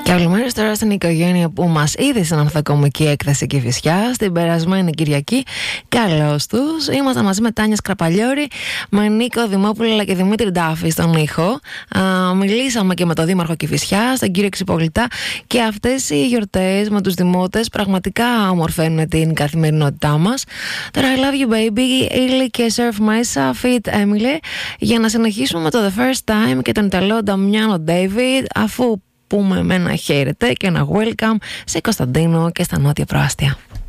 Καλημέρα τώρα στην οικογένεια που μας είδε στην ανθοκομική έκθεση Κηφισιάς την περασμένη Κυριακή. Καλώς τους. Ήμασταν μαζί με Τάνια Σκραπαλιώρη, με Νίκο Δημόπουλο αλλά και Δημήτρη Ντάφη στον ήχο. Μιλήσαμε και με τον Δήμαρχο Κηφισιάς, τον κύριο Ξυπολιτά, και αυτές οι γιορτές με τους δημότες πραγματικά ομορφαίνουν την καθημερινότητά μας. Τώρα I love you baby, Illy και Surf Mesa, Fit Emily, για να συνεχίσουμε με το The First Time και τον Ιταλό Νταμιάνο David, αφού πούμε με ένα χαίρετε και ένα welcome σε Κωνσταντίνο και στα νότια προάστια.